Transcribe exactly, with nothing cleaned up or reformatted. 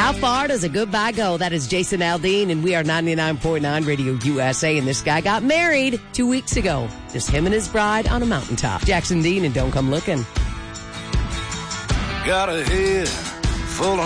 How far does a goodbye go? That is Jason Aldean, and we are ninety-nine point nine Radio U S A, and this guy got married two weeks ago. Just him and his bride on a mountaintop. Jackson Dean and Don't Come Looking. Got a head full of